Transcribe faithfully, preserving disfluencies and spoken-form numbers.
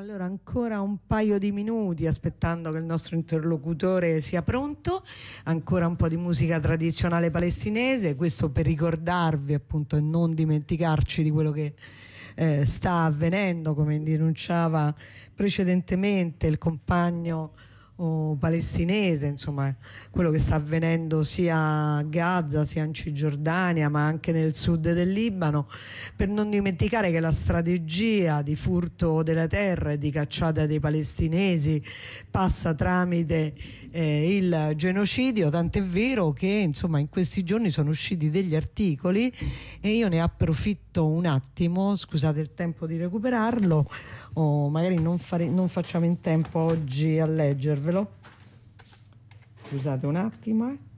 Allora, ancora un paio di minuti aspettando che il nostro interlocutore sia pronto, ancora un po' di musica tradizionale palestinese, questo per ricordarvi appunto e non dimenticarci di quello che eh, sta avvenendo, come denunciava precedentemente il compagno oh, palestinese, insomma quello che sta avvenendo sia a Gaza sia in Cisgiordania ma anche nel sud del Libano, per non dimenticare che la strategia di furto della terra e di cacciata dei palestinesi passa tramite eh, il genocidio, tant'è vero che insomma in questi giorni sono usciti degli articoli e io ne approfitto un attimo, scusate il tempo di recuperarlo o magari non, fare, non facciamo in tempo oggi a leggervelo, scusate un attimo eh.